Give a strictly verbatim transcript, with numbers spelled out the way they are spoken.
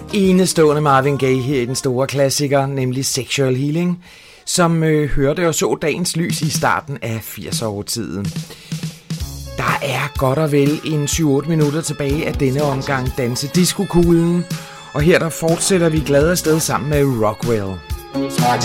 Enestående Marvin Gaye her i den store klassiker, nemlig Sexual Healing, som øh, hørte og så dagens lys i starten af firserne-årtiden. Der er godt og vel en syv otte minutter tilbage af denne omgang Danse Disco-kuglen, og her der fortsætter vi glade afsted sammen med Rockwell. Touch